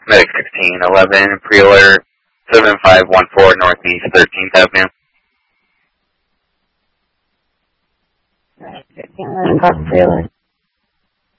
Medic 1611, pre-alert 7514 Northeast 13th Avenue. 1511, call pre-alert.